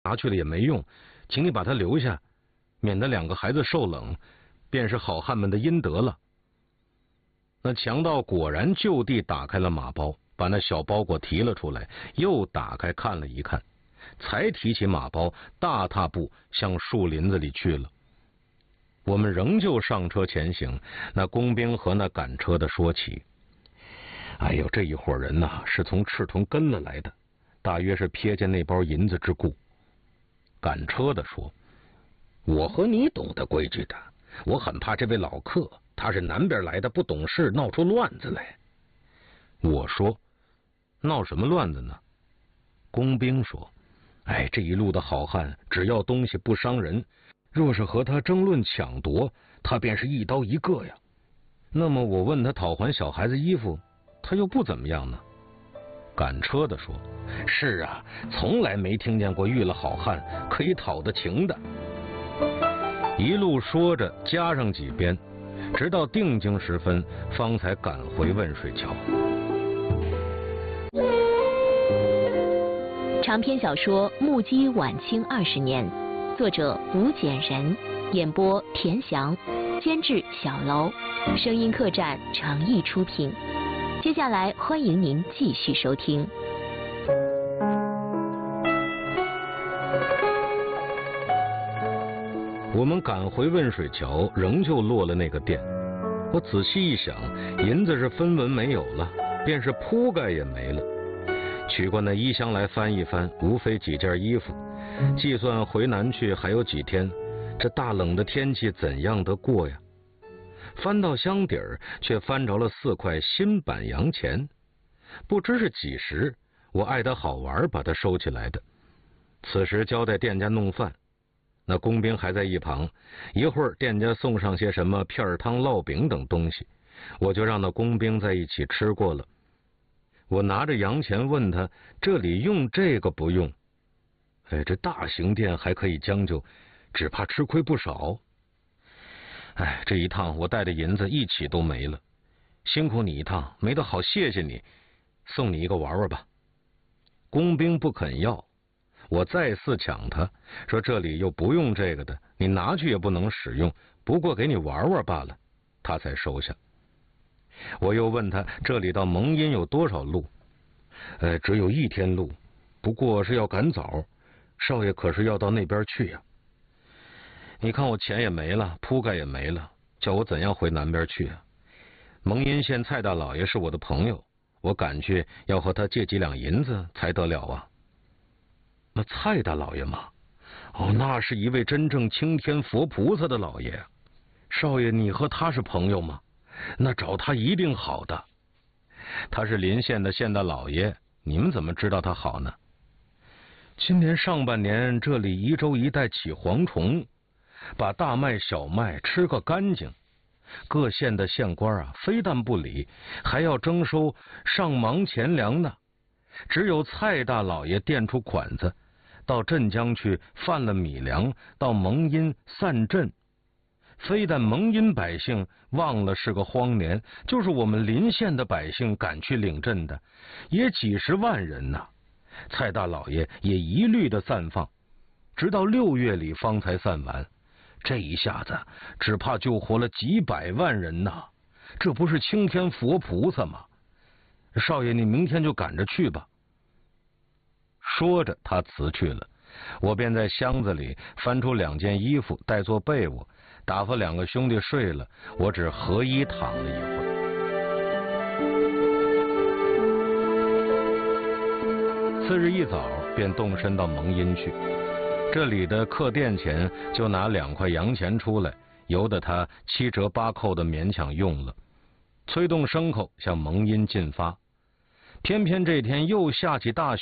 拿去了也没用，请你把它留下，免得两个孩子受冷，便是好汉们的阴德了。那强盗果然就地打开了马包，把那小包裹提了出来，又打开看了一看，才提起马包，大踏步向树林子里去了。我们仍旧上车前行，那工兵和那赶车的说起：哎呦，这一伙人呐，是从赤屯跟了来的，大约是瞥见那包银子之故。赶车的说：我和你懂得规矩的，我很怕这位老客，他是南边来的，不懂事，闹出乱子来。我说：闹什么乱子呢？工兵说：哎，这一路的好汉只要东西不伤人，若是和他争论抢夺，他便是一刀一个呀。那么我问他讨还小孩子衣服，他又不怎么样呢。赶车的说：是啊，从来没听见过遇了好汉可以讨得情的。一路说着加上几鞭，直到定睛时分，方才赶回汶水桥。 长篇小说《目击晚清20年》，作者吴简人，演播田翔，监制小楼，声音客栈诚意出品。接下来欢迎您继续收听。 我们赶回汶水桥，仍旧落了那个店。我仔细一想，银子是分文没有了，便是铺盖也没了。取过那衣箱来翻一翻，无非几件衣服。计算回南去还有几天，这大冷的天气怎样得过呀？翻到箱底儿，却翻着了4块新版洋钱，不知是几时，我爱得好玩，把它收起来的。此时交代店家弄饭，那工兵还在一旁，一会儿店家送上些什么片汤、烙饼等东西，我就让那工兵在一起吃过了。我拿着洋钱问他，这里用这个不用？哎，这大型店还可以将就，只怕吃亏不少。哎，这一趟我带的银子一起都没了，辛苦你一趟，没得好谢谢你，送你一个玩玩吧。工兵不肯要，我再四抢他，说这里又不用这个的，你拿去也不能使用，不过给你玩玩罢了，他才收下。我又问他这里到蒙阴有多少路？只有1天路，不过是要赶早，少爷可是要到那边去呀。你看我钱也没了，铺盖也没了，叫我怎样回南边去啊？蒙阴县蔡大老爷是我的朋友，我赶去要和他借几两银子才得了啊。那蔡大老爷嘛，哦，那是一位真正青天佛菩萨的老爷。少爷，你和他是朋友吗？那找他一定好的。他是临县的县大老爷，你们怎么知道他好呢？今年上半年这里宜州一带起蝗虫，把大麦小麦吃个干净，各县的县官啊，非但不理，还要征收上忙钱粮呢。只有蔡大老爷垫出款子，到镇江去贩了米粮，到蒙阴散赈。非但蒙阴百姓忘了是个荒年，就是我们临县的百姓赶去领赈的，也几十万人呐。蔡大老爷也一律的散放，直到6月里方才散完。这一下子只怕救活了几百万人呐，这不是青天佛菩萨吗？少爷，你明天就赶着去吧。说着他辞去了，我便在箱子里翻出2件衣服带作被窝，打发2个兄弟睡了，我只合衣躺了一会儿。次日一早便动身到蒙阴去，这里的客店钱就拿2块洋钱出来，由得他7折8扣的勉强用了，催动牲口向蒙阴进发。偏偏这天又下起大雪。